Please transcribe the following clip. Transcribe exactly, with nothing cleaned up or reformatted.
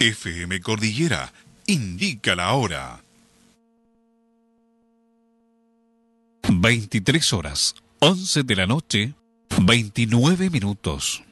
F M Cordillera indica la hora. veintitrés horas, once de la noche, veintinueve minutos.